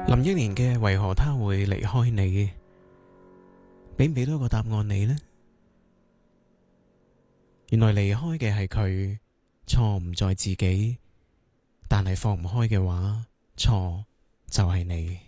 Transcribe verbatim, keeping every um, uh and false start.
林憶蓮嘅為何他會離開你，俾唔俾到個答案你呢？原來離開嘅係佢，錯唔在自己，但係放唔開嘅話，錯就係你。